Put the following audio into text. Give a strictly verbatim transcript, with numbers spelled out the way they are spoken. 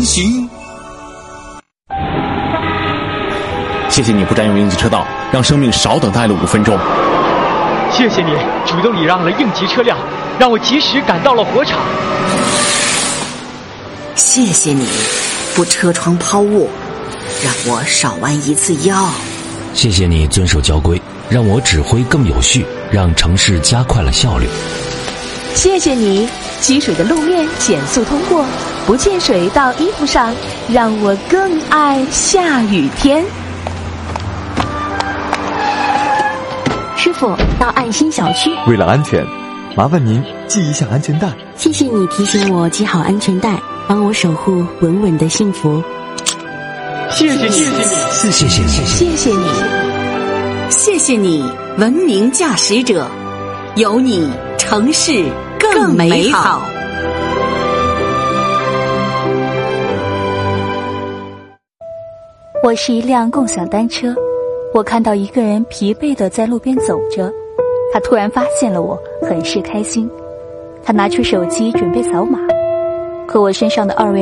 行。 谢谢你不占用应急车道，让生命少等待了五分钟。 谢谢你主动礼让了应急车辆，让我及时赶到了火场。 谢谢你不车窗抛物，让我少弯一次腰。 谢谢你遵守交规，让我指挥更有序，让城市加快了效率。 谢谢你积水的路面减速通过，不溅水到衣服上，让我更爱下雨天。 师傅，到爱心小区。 为了安全，麻烦您系一下安全带。 谢谢你提醒我系好安全带，帮我守护稳稳的幸福。 谢谢你，谢谢你， 谢谢你， 谢谢你， 谢谢你，文明驾驶者，有你城市更美好。 我是一辆共享单车，我看到一个人疲惫地在路边走着，他突然发现了我，很是开心。他拿出手机准备扫码，可我身上的二维